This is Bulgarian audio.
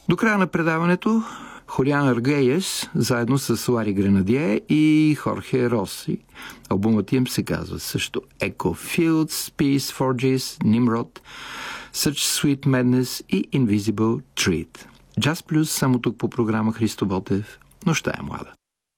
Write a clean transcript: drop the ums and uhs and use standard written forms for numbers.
До края на предаването Хуlián Аргуelles, заедно с Лари Гренадие и Хорхе Роси. Албумът им се казва също Echo Fields, Peace Forges, Nimrod, Such Sweet Madness и Invisible Treat. Jazz Plus, само тук по програма Христо Ботев. Нощта е млада.